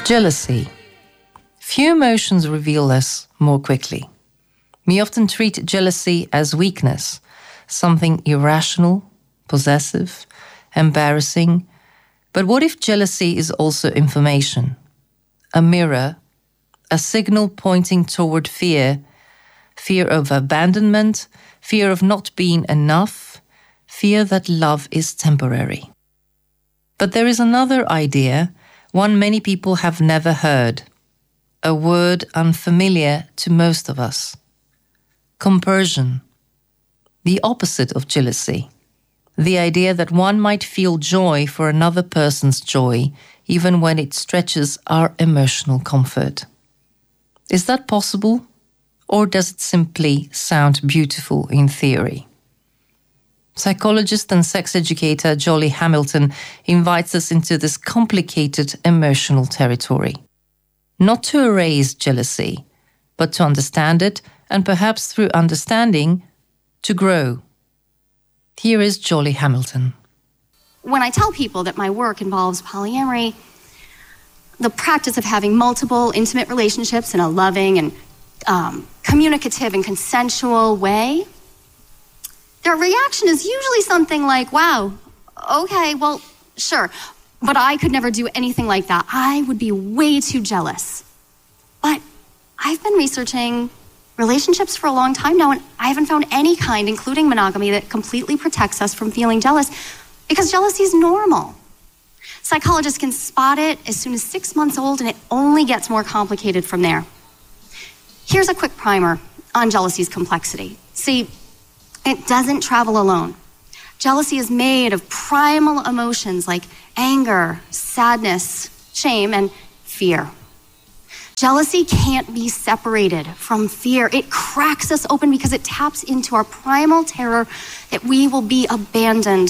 Jealousy. Few emotions reveal us more quickly. We often treat jealousy as weakness, something irrational, possessive, embarrassing. But what if jealousy is also information? A mirror, a signal pointing toward fear, fear of abandonment, fear of not being enough, fear that love is temporary. But there is another idea, one many people have never heard, a word unfamiliar to most of us. Compersion, the opposite of jealousy. The idea that one might feel joy for another person's joy, even when it stretches our emotional comfort. Is that possible? Or does it simply sound beautiful in theory? Psychologist and sex educator Jolly Hamilton invites us into this complicated emotional territory. Not to erase jealousy, but to understand it, and perhaps through understanding, to grow. Here is Jolly Hamilton. When I tell people that my work involves polyamory, the practice of having multiple intimate relationships in a loving and communicative and consensual way, their reaction is usually something like, wow, okay, well, sure, but I could never do anything like that. I would be way too jealous. But I've been researching relationships for a long time now, and I haven't found any kind, including monogamy, that completely protects us from feeling jealous, because jealousy is normal. Psychologists can spot it as soon as 6 months old, and it only gets more complicated from there. Here's a quick primer on jealousy's complexity. See, it doesn't travel alone. Jealousy is made of primal emotions like anger, sadness, shame, and fear. Jealousy can't be separated from fear. It cracks us open because it taps into our primal terror that we will be abandoned